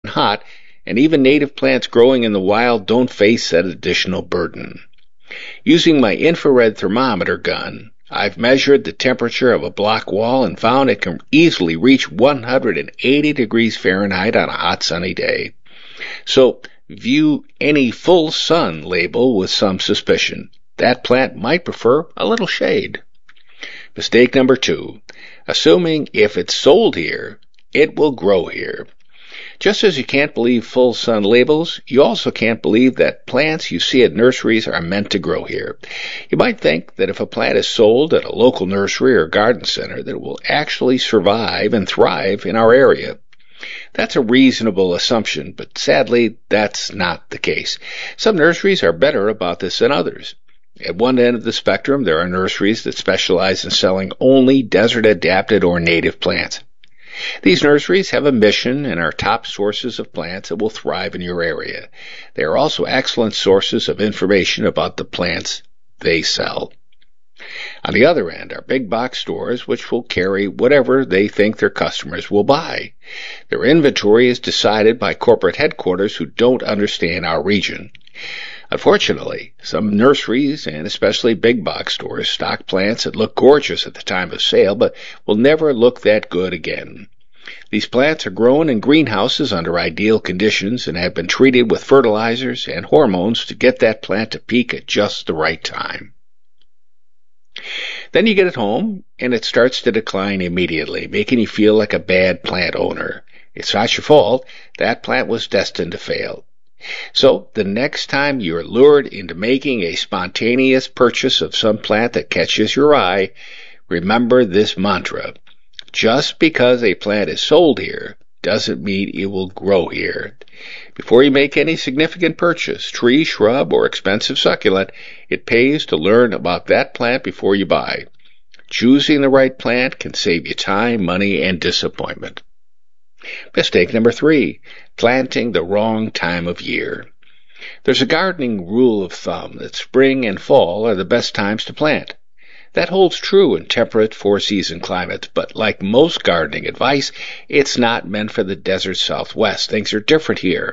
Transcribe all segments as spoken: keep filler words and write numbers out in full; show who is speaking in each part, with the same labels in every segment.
Speaker 1: hot, and even native plants growing in the wild don't face that additional burden. Using my infrared thermometer gun, I've measured the temperature of a block wall and found it can easily reach one hundred eighty degrees Fahrenheit on a hot sunny day. So view any full sun label with some suspicion. That plant might prefer a little shade. Mistake number two, assuming if it's sold here, it will grow here. Just as you can't believe full sun labels, you also can't believe that plants you see at nurseries are meant to grow here. You might think that if a plant is sold at a local nursery or garden center, that it will actually survive and thrive in our area. That's a reasonable assumption, but sadly, that's not the case. Some nurseries are better about this than others. At one end of the spectrum, there are nurseries that specialize in selling only desert-adapted or native plants. These nurseries have a mission and are top sources of plants that will thrive in your area. They are also excellent sources of information about the plants they sell. On the other end are big box stores which will carry whatever they think their customers will buy. Their inventory is decided by corporate headquarters who don't understand our region. Unfortunately, some nurseries, and especially big box stores, stock plants that look gorgeous at the time of sale, but will never look that good again. These plants are grown in greenhouses under ideal conditions and have been treated with fertilizers and hormones to get that plant to peak at just the right time. Then you get it home, and it starts to decline immediately, making you feel like a bad plant owner. It's not your fault. That plant was destined to fail. So the next time you're lured into making a spontaneous purchase of some plant that catches your eye, remember this mantra. Just because a plant is sold here doesn't mean it will grow here. Before you make any significant purchase, tree, shrub, or expensive succulent, it pays to learn about that plant before you buy. Choosing the right plant can save you time, money, and disappointment. Mistake number three, planting the wrong time of year. There's a gardening rule of thumb that spring and fall are the best times to plant. That holds true in temperate four-season climates, but like most gardening advice, it's not meant for the desert Southwest. Things are different here.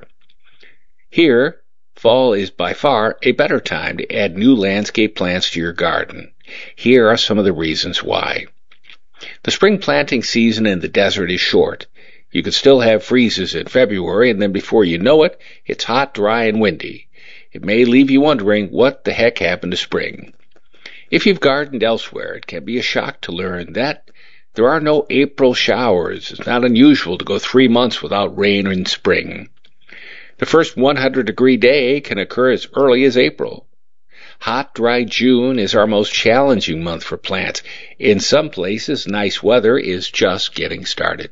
Speaker 1: Here, fall is by far a better time to add new landscape plants to your garden. Here are some of the reasons why. The spring planting season in the desert is short. You could still have freezes in February, and then before you know it, it's hot, dry, and windy. It may leave you wondering what the heck happened to spring. If you've gardened elsewhere, it can be a shock to learn that there are no April showers. It's not unusual to go three months without rain in spring. The first one hundred degree day can occur as early as April. Hot, dry June is our most challenging month for plants. In some places, nice weather is just getting started.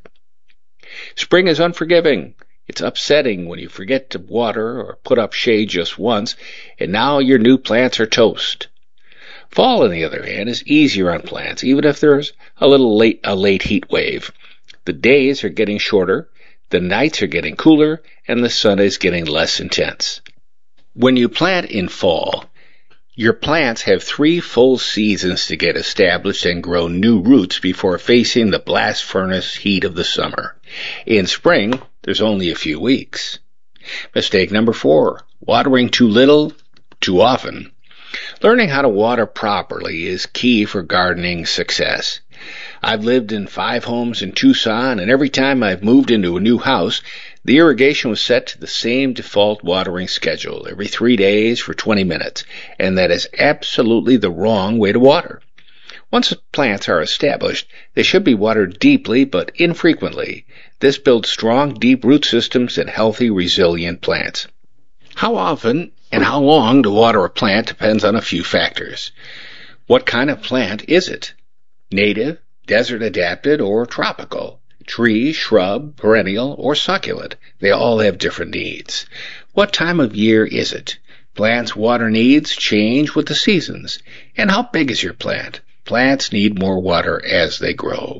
Speaker 1: Spring is unforgiving. It's upsetting when you forget to water or put up shade just once, and now your new plants are toast. Fall, on the other hand, is easier on plants, even if there's a little late a late heat wave. The days are getting shorter, the nights are getting cooler, and the sun is getting less intense. When you plant in fall, your plants have three full seasons to get established and grow new roots before facing the blast furnace heat of the summer. In spring, there's only a few weeks. Mistake number four, watering too little, too often. Learning how to water properly is key for gardening success. I've lived in five homes in Tucson, and every time I've moved into a new house, the irrigation was set to the same default watering schedule, every three days for twenty minutes, and that is absolutely the wrong way to water. Once the plants are established, they should be watered deeply but infrequently. This builds strong, deep root systems and healthy, resilient plants. How often and how long to water a plant depends on a few factors. What kind of plant is it? Native, desert-adapted, or tropical? Tree, shrub, perennial, or succulent? They all have different needs. What time of year is it? Plants' water needs change with the seasons. And how big is your plant? Plants need more water as they grow.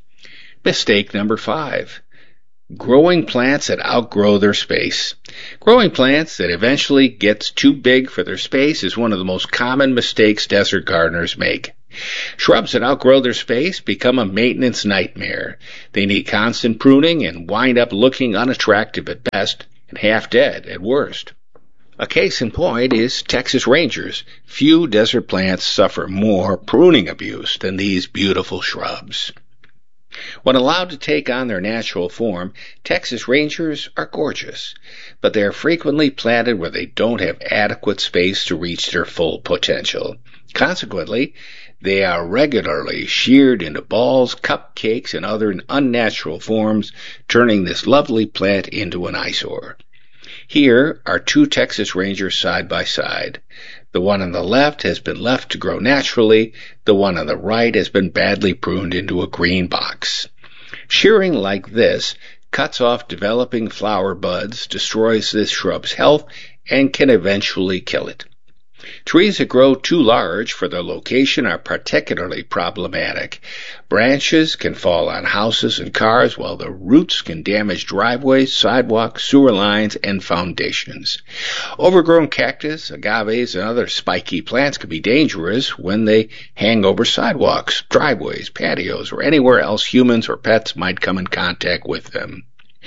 Speaker 1: Mistake number five. Growing plants that outgrow their space. Growing plants that eventually gets too big for their space is one of the most common mistakes desert gardeners make. Shrubs that outgrow their space become a maintenance nightmare. They need constant pruning and wind up looking unattractive at best and half dead at worst. A case in point is Texas Rangers. Few desert plants suffer more pruning abuse than these beautiful shrubs. When allowed to take on their natural form, Texas Rangers are gorgeous, but they are frequently planted where they don't have adequate space to reach their full potential. Consequently, they are regularly sheared into balls, cupcakes, and other unnatural forms, turning this lovely plant into an eyesore. Here are two Texas Rangers side by side. The one on the left has been left to grow naturally. The one on the right has been badly pruned into a green box. Shearing like this cuts off developing flower buds, destroys this shrub's health, and can eventually kill it. Trees that grow too large for their location are particularly problematic. Branches can fall on houses and cars, while the roots can damage driveways, sidewalks, sewer lines, and foundations. Overgrown cactus, agaves, and other spiky plants can be dangerous when they hang over sidewalks, driveways, patios, or anywhere else humans or pets might come in contact with them.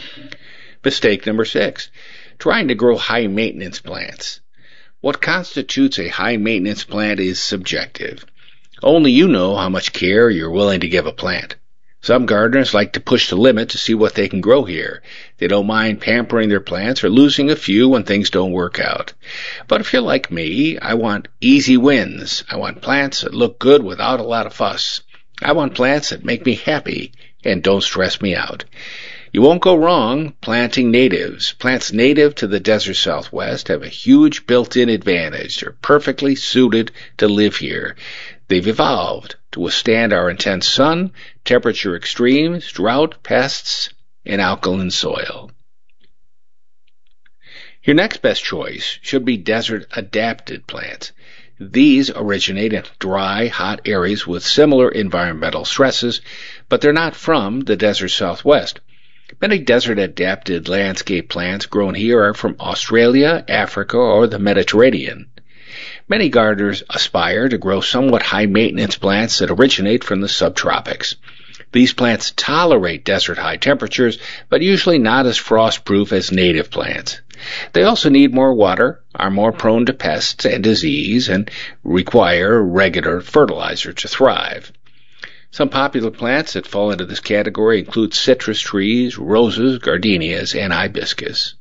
Speaker 1: Mistake number six, trying to grow high-maintenance plants. What constitutes a high-maintenance plant is subjective. Only you know how much care you're willing to give a plant. Some gardeners like to push the limit to see what they can grow here. They don't mind pampering their plants or losing a few when things don't work out. But if you're like me, I want easy wins. I want plants that look good without a lot of fuss. I want plants that make me happy and don't stress me out. You won't go wrong planting natives. Plants native to the desert Southwest have a huge built-in advantage. They're perfectly suited to live here. They've evolved to withstand our intense sun, temperature extremes, drought, pests, and alkaline soil. Your next best choice should be desert-adapted plants. These originate in dry, hot areas with similar environmental stresses, but they're not from the desert Southwest. Many desert-adapted landscape plants grown here are from Australia, Africa, or the Mediterranean. Many gardeners aspire to grow somewhat high-maintenance plants that originate from the subtropics. These plants tolerate desert high temperatures, but usually not as frost-proof as native plants. They also need more water, are more prone to pests and disease, and require regular fertilizer to thrive. Some popular plants that fall into this category include citrus trees, roses, gardenias, and hibiscus.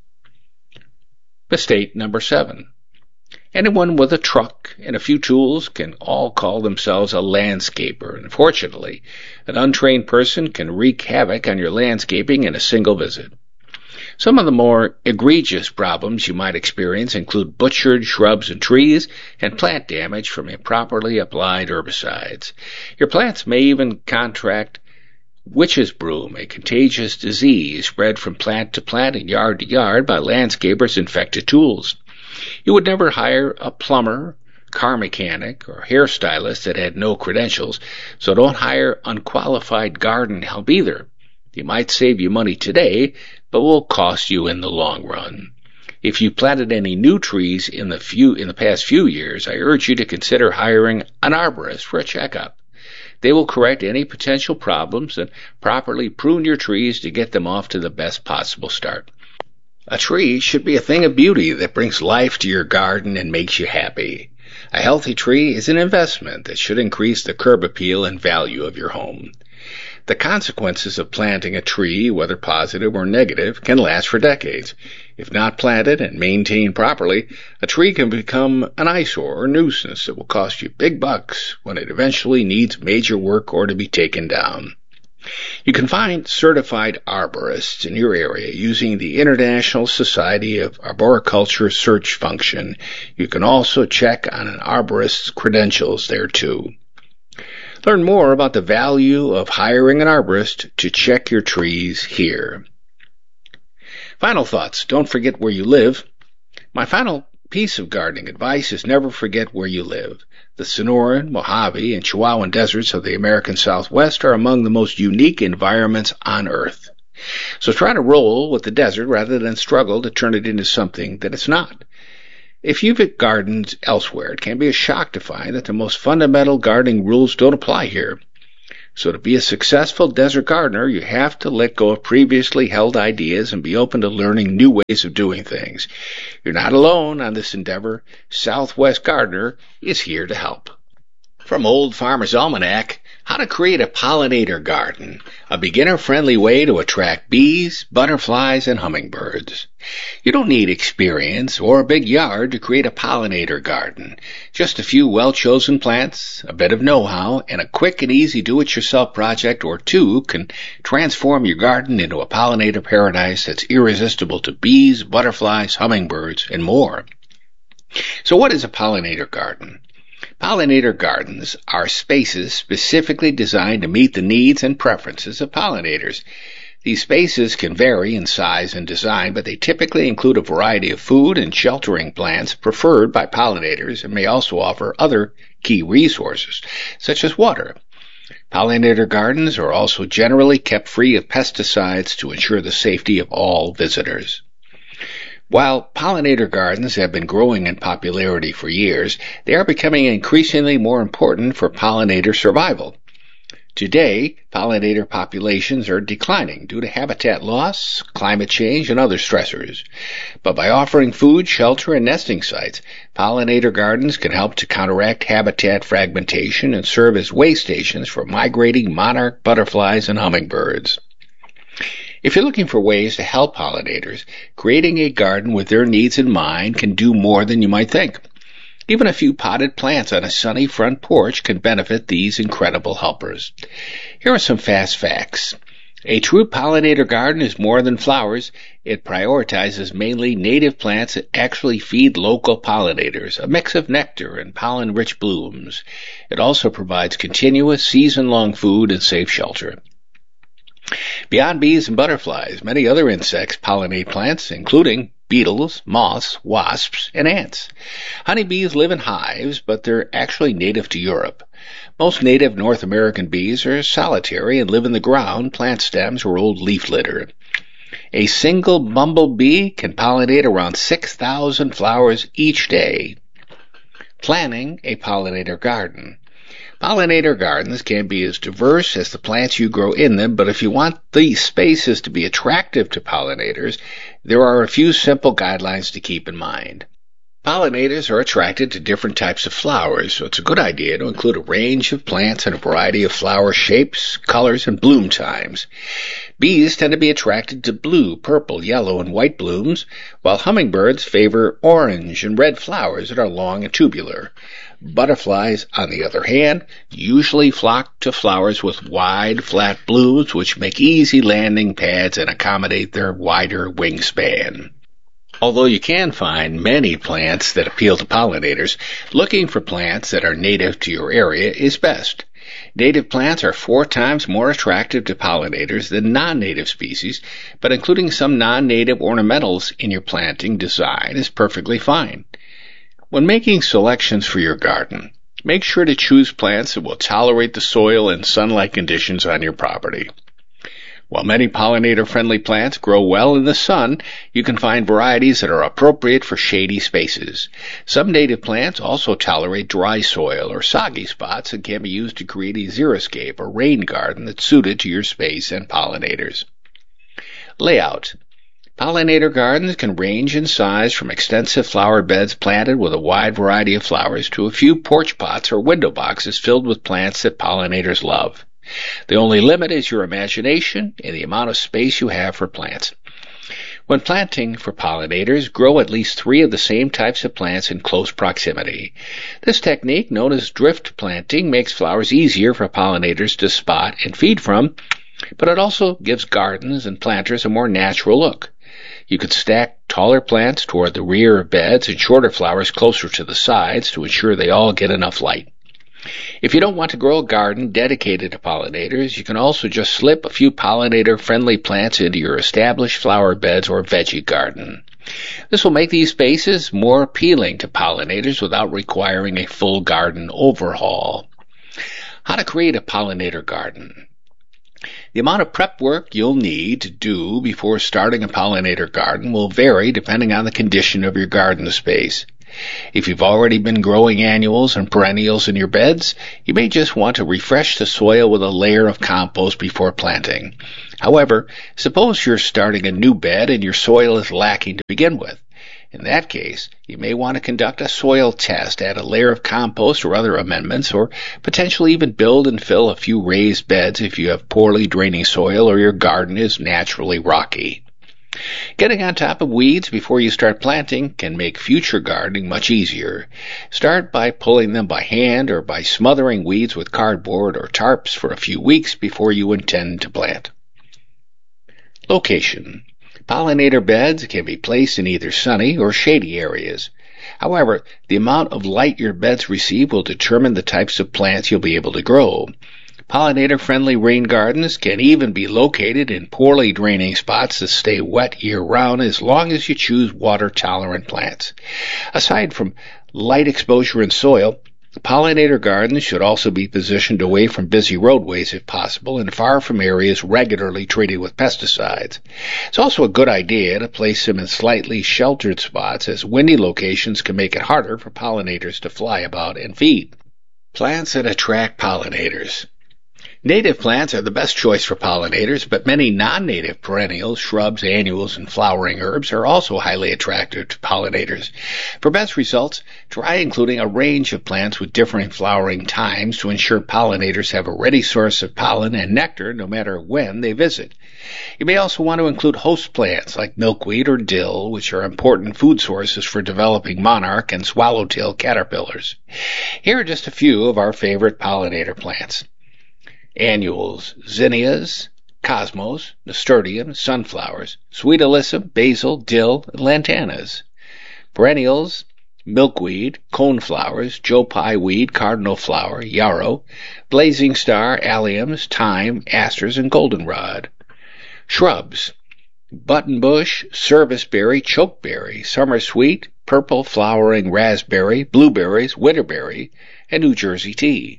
Speaker 1: Mistake number seven. Anyone with a truck and a few tools can all call themselves a landscaper. Unfortunately, an untrained person can wreak havoc on your landscaping in a single visit. Some of the more egregious problems you might experience include butchered shrubs and trees and plant damage from improperly applied herbicides. Your plants may even contract witch's broom, a contagious disease spread from plant to plant and yard to yard by landscapers' infected tools. You would never hire a plumber, car mechanic, or hairstylist that had no credentials, so don't hire unqualified garden help either. They might save you money today, but will cost you in the long run. If you planted any new trees in the few in the past few years, I urge you to consider hiring an arborist for a checkup. They will correct any potential problems and properly prune your trees to get them off to the best possible start. A tree should be a thing of beauty that brings life to your garden and makes you happy. A healthy tree is an investment that should increase the curb appeal and value of your home. The consequences of planting a tree, whether positive or negative, can last for decades. If not planted and maintained properly, a tree can become an eyesore or nuisance that will cost you big bucks when it eventually needs major work or to be taken down. You can find certified arborists in your area using the International Society of Arboriculture search function. You can also check on an arborist's credentials there too. Learn more about the value of hiring an arborist to check your trees here. Final thoughts. Don't forget where you live. My final piece of gardening advice is never forget where you live. The Sonoran, Mojave, and Chihuahuan deserts of the American Southwest are among the most unique environments on Earth. So try to roll with the desert rather than struggle to turn it into something that it's not. If you've gardened elsewhere, it can be a shock to find that the most fundamental gardening rules don't apply here. So to be a successful desert gardener, you have to let go of previously held ideas and be open to learning new ways of doing things. You're not alone on this endeavor. Southwest Gardener is here to help. From Old Farmer's Almanac, How to Create a Pollinator Garden, a beginner-friendly way to attract bees, butterflies, and hummingbirds. You don't need experience or a big yard to create a pollinator garden. Just a few well-chosen plants, a bit of know-how, and a quick and easy do-it-yourself project or two can transform your garden into a pollinator paradise that's irresistible to bees, butterflies, hummingbirds, and more. So what is a pollinator garden? Pollinator gardens are spaces specifically designed to meet the needs and preferences of pollinators. These spaces can vary in size and design, but they typically include a variety of food and sheltering plants preferred by pollinators and may also offer other key resources, such as water. Pollinator gardens are also generally kept free of pesticides to ensure the safety of all visitors. While pollinator gardens have been growing in popularity for years, they are becoming increasingly more important for pollinator survival. Today, pollinator populations are declining due to habitat loss, climate change, and other stressors. But by offering food, shelter, and nesting sites, pollinator gardens can help to counteract habitat fragmentation and serve as way stations for migrating monarch butterflies and hummingbirds. If you're looking for ways to help pollinators, creating a garden with their needs in mind can do more than you might think. Even a few potted plants on a sunny front porch can benefit these incredible helpers. Here are some fast facts. A true pollinator garden is more than flowers. It prioritizes mainly native plants that actually feed local pollinators, a mix of nectar and pollen-rich blooms. It also provides continuous, season-long food and safe shelter. Beyond bees and butterflies, many other insects pollinate plants, including beetles, moths, wasps, and ants. Honeybees live in hives, but they're actually native to Europe. Most native North American bees are solitary and live in the ground, plant stems, or old leaf litter. A single bumblebee can pollinate around six thousand flowers each day. Planning a pollinator garden. Pollinator gardens can be as diverse as the plants you grow in them, but if you want these spaces to be attractive to pollinators, there are a few simple guidelines to keep in mind. Pollinators are attracted to different types of flowers, so it's a good idea to include a range of plants and a variety of flower shapes, colors, and bloom times. Bees tend to be attracted to blue, purple, yellow, and white blooms, while hummingbirds favor orange and red flowers that are long and tubular. Butterflies, on the other hand, usually flock to flowers with wide, flat blooms, which make easy landing pads and accommodate their wider wingspan. Although you can find many plants that appeal to pollinators, looking for plants that are native to your area is best. Native plants are four times more attractive to pollinators than non-native species, but including some non-native ornamentals in your planting design is perfectly fine. When making selections for your garden, make sure to choose plants that will tolerate the soil and sunlight conditions on your property. While many pollinator-friendly plants grow well in the sun, you can find varieties that are appropriate for shady spaces. Some native plants also tolerate dry soil or soggy spots and can be used to create a xeriscape or rain garden that's suited to your space and pollinators. Layout. Pollinator gardens can range in size from extensive flower beds planted with a wide variety of flowers to a few porch pots or window boxes filled with plants that pollinators love. The only limit is your imagination and the amount of space you have for plants. When planting for pollinators, grow at least three of the same types of plants in close proximity. This technique, known as drift planting, makes flowers easier for pollinators to spot and feed from, but it also gives gardens and planters a more natural look. You could stack taller plants toward the rear of beds and shorter flowers closer to the sides to ensure they all get enough light. If you don't want to grow a garden dedicated to pollinators, you can also just slip a few pollinator-friendly plants into your established flower beds or veggie garden. This will make these spaces more appealing to pollinators without requiring a full garden overhaul. How to create a pollinator garden. The amount of prep work you'll need to do before starting a pollinator garden will vary depending on the condition of your garden space. If you've already been growing annuals and perennials in your beds, you may just want to refresh the soil with a layer of compost before planting. However, suppose you're starting a new bed and your soil is lacking to begin with. In that case, you may want to conduct a soil test, add a layer of compost or other amendments, or potentially even build and fill a few raised beds if you have poorly draining soil or your garden is naturally rocky. Getting on top of weeds before you start planting can make future gardening much easier. Start by pulling them by hand or by smothering weeds with cardboard or tarps for a few weeks before you intend to plant. Location. Pollinator beds can be placed in either sunny or shady areas. However, the amount of light your beds receive will determine the types of plants you'll be able to grow. Pollinator-friendly rain gardens can even be located in poorly draining spots that stay wet year-round as long as you choose water-tolerant plants. Aside from light exposure in soil, pollinator gardens should also be positioned away from busy roadways if possible and far from areas regularly treated with pesticides. It's also a good idea to place them in slightly sheltered spots, as windy locations can make it harder for pollinators to fly about and feed. Plants that attract pollinators. Native plants are the best choice for pollinators, but many non-native perennials, shrubs, annuals, and flowering herbs are also highly attractive to pollinators. For best results, try including a range of plants with differing flowering times to ensure pollinators have a ready source of pollen and nectar no matter when they visit. You may also want to include host plants like milkweed or dill, which are important food sources for developing monarch and swallowtail caterpillars. Here are just a few of our favorite pollinator plants. Annuals, zinnias, cosmos, nasturtium, sunflowers, sweet alyssum, basil, dill, and lantanas. Perennials, milkweed, coneflowers, joe pye weed, cardinal flower, yarrow, blazing star, alliums, thyme, asters, and goldenrod. Shrubs, buttonbush, serviceberry, chokeberry, summer sweet, purple flowering raspberry, blueberries, winterberry, and New Jersey tea.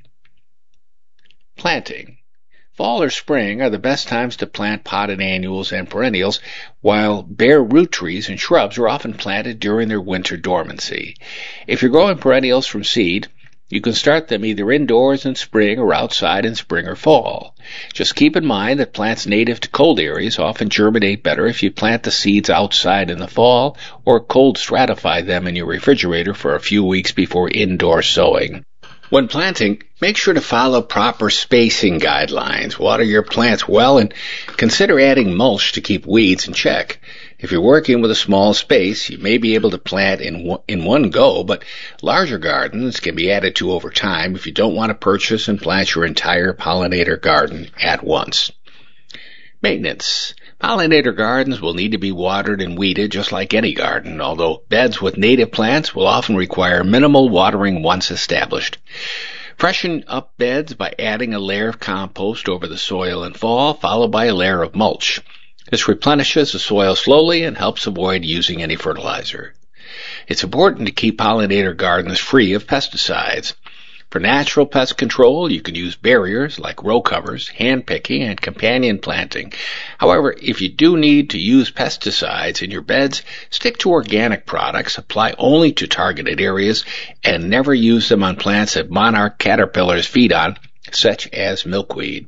Speaker 1: Planting. Fall or spring are the best times to plant potted annuals and perennials, while bare root trees and shrubs are often planted during their winter dormancy. If you're growing perennials from seed, you can start them either indoors in spring or outside in spring or fall. Just keep in mind that plants native to cold areas often germinate better if you plant the seeds outside in the fall or cold stratify them in your refrigerator for a few weeks before indoor sowing. When planting, make sure to follow proper spacing guidelines. Water your plants well and consider adding mulch to keep weeds in check. If you're working with a small space, you may be able to plant in one, in one go, but larger gardens can be added to over time if you don't want to purchase and plant your entire pollinator garden at once. Maintenance. Pollinator gardens will need to be watered and weeded just like any garden, although beds with native plants will often require minimal watering once established. Freshen up beds by adding a layer of compost over the soil in fall, followed by a layer of mulch. This replenishes the soil slowly and helps avoid using any fertilizer. It's important to keep pollinator gardens free of pesticides. For natural pest control, you can use barriers like row covers, hand picking, and companion planting. However, if you do need to use pesticides in your beds, stick to organic products, apply only to targeted areas, and never use them on plants that monarch caterpillars feed on, such as milkweed.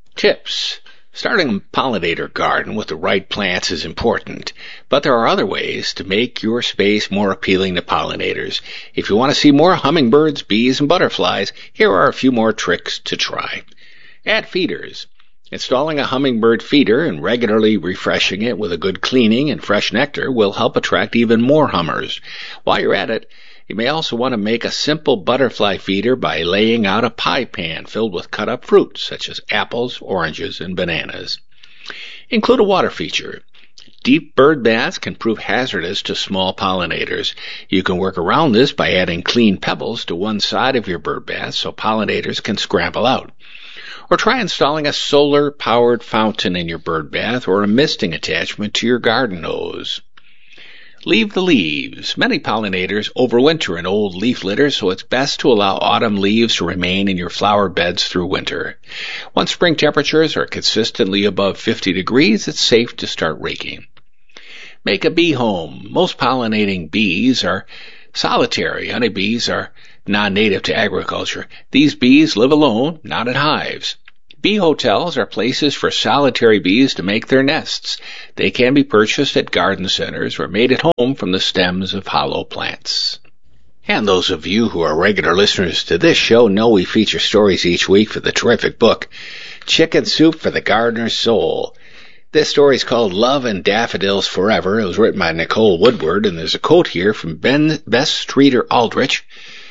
Speaker 1: Tips. Starting a pollinator garden with the right plants is important, but there are other ways to make your space more appealing to pollinators. If you want to see more hummingbirds, bees, and butterflies, here are a few more tricks to try. Add feeders. Installing a hummingbird feeder and regularly refreshing it with a good cleaning and fresh nectar will help attract even more hummers. While you're at it, you may also want to make a simple butterfly feeder by laying out a pie pan filled with cut-up fruit, such as apples, oranges, and bananas. Include a water feature. Deep bird baths can prove hazardous to small pollinators. You can work around this by adding clean pebbles to one side of your bird bath so pollinators can scramble out. Or try installing a solar-powered fountain in your bird bath or a misting attachment to your garden hose. Leave the leaves. Many pollinators overwinter in old leaf litter, so it's best to allow autumn leaves to remain in your flower beds through winter. Once spring temperatures are consistently above fifty degrees, it's safe to start raking. Make a bee home. Most pollinating bees are Solitary honeybees are non-native to agriculture. These bees live alone, not in hives. Bee hotels are places for solitary bees to make their nests. They can be purchased at garden centers or made at home from the stems of hollow plants. And those of you who are regular listeners to this show know we feature stories each week for the terrific book, Chicken Soup for the Gardener's Soul. This story is called Love and Daffodils Forever. It was written by Nicole Woodward, and there's a quote here from Ben Bess Streeter Aldrich.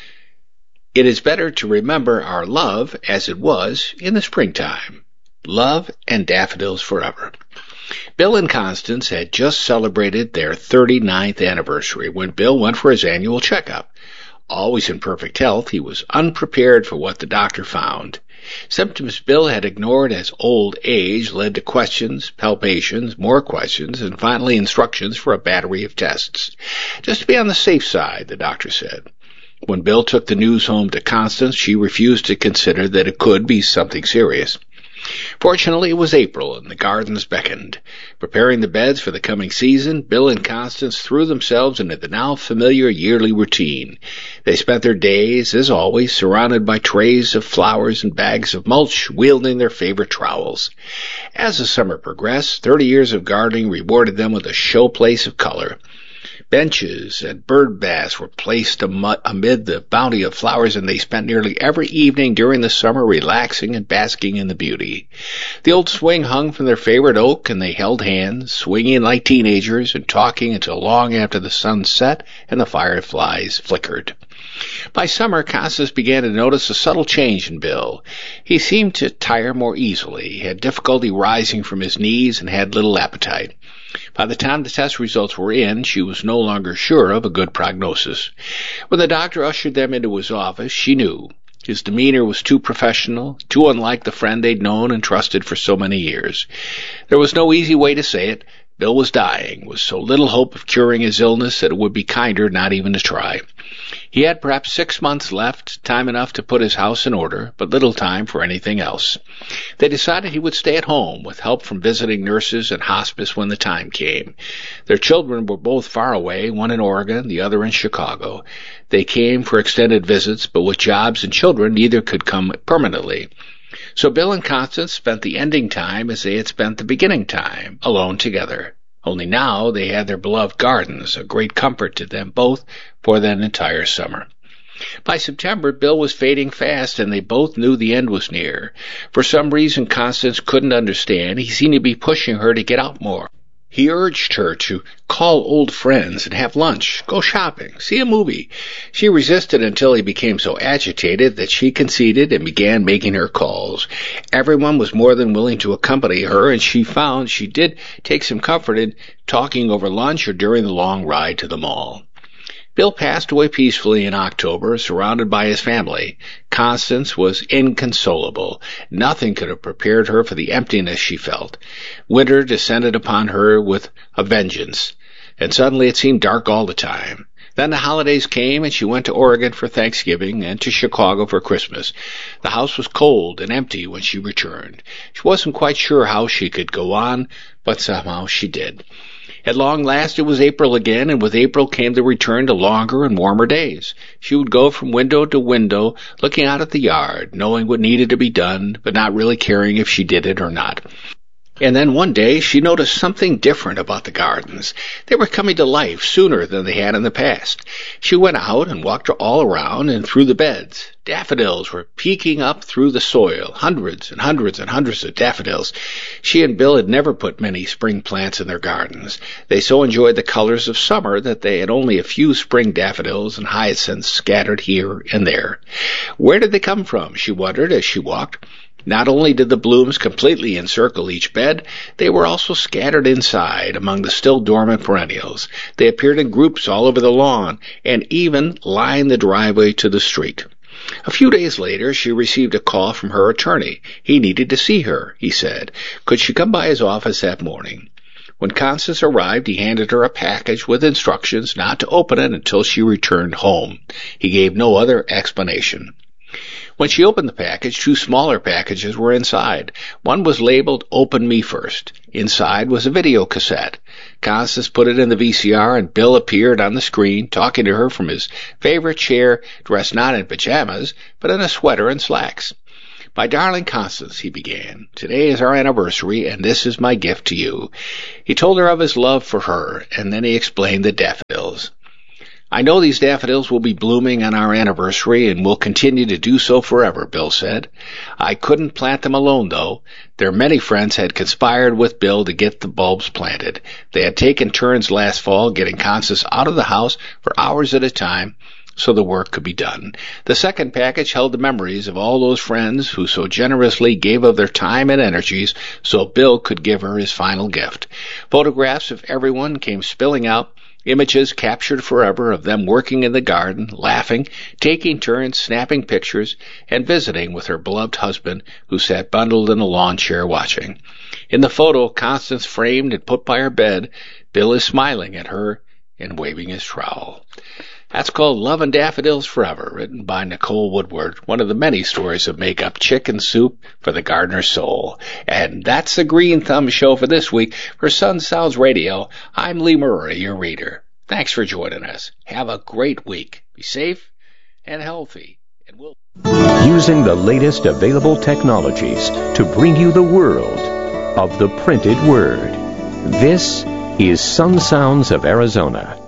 Speaker 1: It is better to remember our love as it was in the springtime. Love and Daffodils Forever. Bill and Constance had just celebrated their thirty-ninth anniversary when Bill went for his annual checkup. Always in perfect health, he was unprepared for what the doctor found. Symptoms Bill had ignored as old age led to questions, palpations, more questions, and finally instructions for a battery of tests. Just to be on the safe side, the doctor said. When Bill took the news home to Constance, she refused to consider that it could be something serious. Fortunately, it was April, and the gardens beckoned. Preparing the beds for the coming season, Bill and Constance threw themselves into the now familiar yearly routine. They spent their days, as always, surrounded by trays of flowers and bags of mulch, wielding their favorite trowels. As the summer progressed, thirty years of gardening rewarded them with a showplace of color. Benches and bird baths were placed amid the bounty of flowers, and they spent nearly every evening during the summer relaxing and basking in the beauty. The old swing hung from their favorite oak, and they held hands, swinging like teenagers and talking until long after the sun set and the fireflies flickered. By summer, Constance began to notice a subtle change in Bill. He seemed to tire more easily, he had difficulty rising from his knees, and had little appetite. By the time the test results were in, she was no longer sure of a good prognosis. When the doctor ushered them into his office, she knew. His demeanor was too professional, too unlike the friend they'd known and trusted for so many years. There was no easy way to say it. Bill was dying, with so little hope of curing his illness that it would be kinder not even to try. He had perhaps six months left, time enough to put his house in order, but little time for anything else. They decided he would stay at home, with help from visiting nurses and hospice when the time came. Their children were both far away, one in Oregon, the other in Chicago. They came for extended visits, but with jobs and children, neither could come permanently. So Bill and Constance spent the ending time as they had spent the beginning time, alone together. Only now they had their beloved gardens, a great comfort to them both for that entire summer. By September, Bill was fading fast, and they both knew the end was near. For some reason Constance couldn't understand, he seemed to be pushing her to get out more. He urged her to call old friends and have lunch, go shopping, see a movie. She resisted until he became so agitated that she conceded and began making her calls. Everyone was more than willing to accompany her, and she found she did take some comfort in talking over lunch or during the long ride to the mall. Bill passed away peacefully in October, surrounded by his family. Constance was inconsolable. Nothing could have prepared her for the emptiness she felt. Winter descended upon her with a vengeance, and suddenly it seemed dark all the time. Then the holidays came, and she went to Oregon for Thanksgiving and to Chicago for Christmas. The house was cold and empty when she returned. She wasn't quite sure how she could go on, but somehow she did. At long last it was April again, and with April came the return to longer and warmer days. She would go from window to window, looking out at the yard, knowing what needed to be done, but not really caring if she did it or not. And then one day she noticed something different about the gardens. They were coming to life sooner than they had in the past. She went out and walked all around and through the beds. Daffodils were peeking up through the soil, hundreds and hundreds and hundreds of daffodils. She and Bill had never put many spring plants in their gardens. They so enjoyed the colors of summer that they had only a few spring daffodils and hyacinths scattered here and there. Where did they come from, she wondered as she walked. Not only did the blooms completely encircle each bed, they were also scattered inside among the still dormant perennials. They appeared in groups all over the lawn and even lined the driveway to the street. A few days later, she received a call from her attorney. He needed to see her, he said. Could she come by his office that morning? When Constance arrived, he handed her a package with instructions not to open it until she returned home. He gave no other explanation. When she opened the package, two smaller packages were inside. One was labeled Open Me First. Inside was a video cassette. Constance put it in the V C R, and Bill appeared on the screen, talking to her from his favorite chair, dressed not in pajamas, but in a sweater and slacks. "My darling Constance," he began, "today is our anniversary, and this is my gift to you." He told her of his love for her, and then he explained the daffodils. "I know these daffodils will be blooming on our anniversary and will continue to do so forever," Bill said. "I couldn't plant them alone, though. Their many friends had conspired with Bill to get the bulbs planted. They had taken turns last fall getting Constance out of the house for hours at a time so the work could be done. The second package held the memories of all those friends who so generously gave of their time and energies so Bill could give her his final gift. Photographs of everyone came spilling out, images captured forever of them working in the garden, laughing, taking turns, snapping pictures, and visiting with her beloved husband, who sat bundled in a lawn chair watching. In the photo, Constance framed and put by her bed, Bill is smiling at her and waving his trowel. That's called Love and Daffodils Forever, written by Nicole Woodward, one of the many stories that make up Chicken Soup for the Gardener's Soul. And that's the Green Thumb Show for this week. For Sun Sounds Radio, I'm Lee Murray, your reader. Thanks for joining us. Have a great week. Be safe and healthy. And we'll...
Speaker 2: Using the latest available technologies to bring you the world of the printed word. This is Sun Sounds of Arizona.